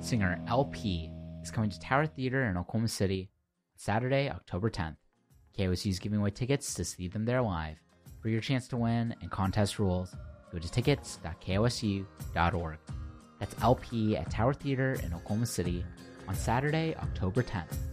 Singer LP is coming to Tower Theater in Oklahoma City on Saturday, October 10th. KOSU is giving away tickets to see them there live. For your chance to win and contest rules, go to tickets.kosu.org. That's LP at Tower Theater in Oklahoma City on Saturday, October 10th.